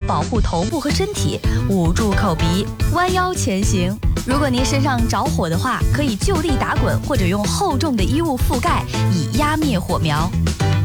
保护头部和身体，捂住口鼻，弯腰前行。如果您身上着火的话，可以就地打滚，或者用厚重的衣物覆盖，以压灭火苗。